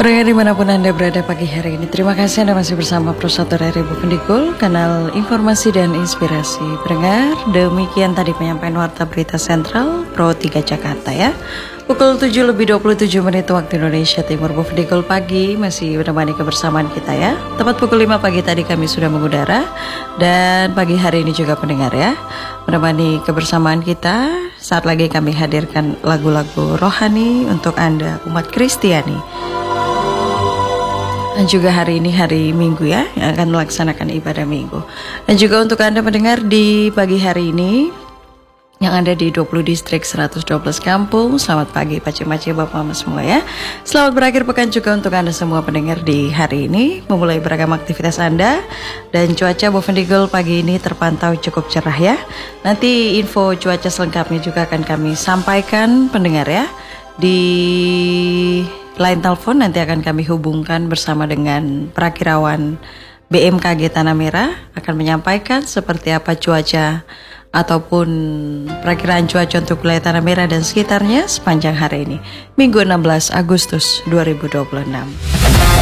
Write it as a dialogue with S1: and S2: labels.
S1: Pendengar dimanapun Anda berada pagi hari ini, terima kasih Anda masih bersama Pro 1 RRI Bufendikul, kanal informasi dan inspirasi. Pendengar, demikian tadi penyampaian warta berita sentral Pro 3 Jakarta ya. Pukul 7:27 waktu Indonesia Timur, Bufendikul pagi masih menemani kebersamaan kita ya. Tepat pukul 5 pagi tadi kami sudah mengudara, dan pagi hari ini juga pendengar ya, menemani kebersamaan kita. Saat lagi kami hadirkan lagu-lagu rohani untuk Anda umat Kristiani. Dan juga hari ini hari Minggu ya, yang akan melaksanakan ibadah Minggu. Dan juga untuk Anda mendengar di pagi hari ini yang ada di 20 distrik 112 kampung, selamat pagi Pace-Pace Bapak Mama semua ya. Selamat berakhir pekan juga untuk Anda semua pendengar di hari ini, memulai beragam aktivitas Anda. Dan cuaca Bufendikul pagi ini terpantau cukup cerah ya. Nanti info cuaca selengkapnya juga akan kami sampaikan pendengar ya. Di line telepon nanti akan kami hubungkan bersama dengan Prakirawan BMKG Tanah Merah, akan menyampaikan seperti apa cuaca ataupun perakiraan cuaca untuk wilayah Tanah Merah dan sekitarnya sepanjang hari ini, Minggu 16 Agustus 2026.